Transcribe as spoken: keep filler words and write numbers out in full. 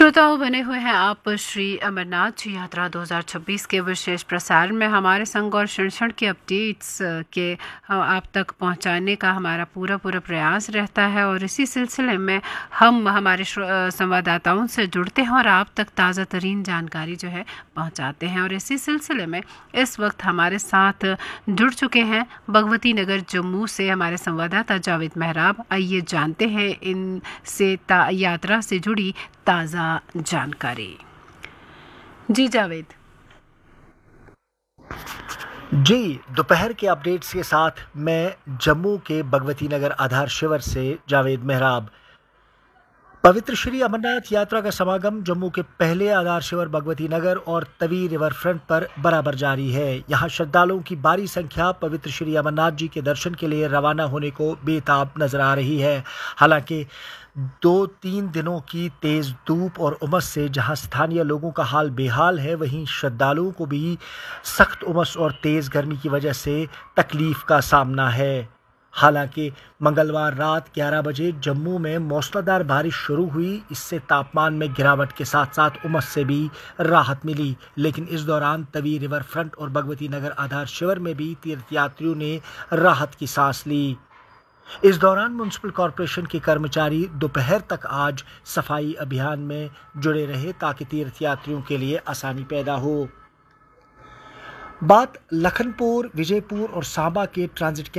श्रोताओं, बने हुए हैं आप श्री अमरनाथ जी यात्रा दो हज़ार छब्बीस के विशेष प्रसारण में। हमारे संग और क्षण क्षण के अपडेट्स के आप तक पहुंचाने का हमारा पूरा पूरा प्रयास रहता है और इसी सिलसिले में हम हमारे संवाददाताओं से जुड़ते हैं और आप तक ताज़ा तरीन जानकारी जो है पहुंचाते हैं। और इसी सिलसिले में इस वक्त हमारे साथ जुड़ चुके हैं भगवती नगर जम्मू से हमारे संवाददाता जावेद मेहराब। आइए जानते हैं इनसे यात्रा से जुड़ी ताज़ा जानकारी। जी जावेद। जी, दोपहर के अपडेट्स के साथ मैं जम्मू के भगवती नगर आधार शिविर से जावेद मेहराब। पवित्र श्री अमरनाथ यात्रा का समागम जम्मू के पहले आधार शिविर भगवती नगर और तवी रिवर फ्रंट पर बराबर जारी है। यहां श्रद्धालुओं की भारी संख्या पवित्र श्री अमरनाथ जी के दर्शन के लिए रवाना होने को बेताब नजर आ रही है। हालांकि दो तीन दिनों की तेज धूप और उमस से जहां स्थानीय लोगों का हाल बेहाल है, वहीं श्रद्धालुओं को भी सख्त उमस और तेज गर्मी की वजह से तकलीफ का सामना है। हालांकि मंगलवार रात ग्यारह बजे जम्मू में मौसलाधार बारिश शुरू हुई। इससे तापमान में गिरावट के साथ साथ उमस से भी राहत मिली, लेकिन इस दौरान तवी रिवर फ्रंट और भगवती नगर आधार शिविर में भी तीर्थयात्रियों ने राहत की सांस ली। इस दौरान म्युनिसिपल कॉरपोरेशन के कर्मचारी दोपहर तक आज सफाई अभियान में जुड़े रहे ताकि तीर्थयात्रियों के लिए आसानी पैदा हो। बात लखनपुर, विजयपुर और सांबा के ट्रांजिट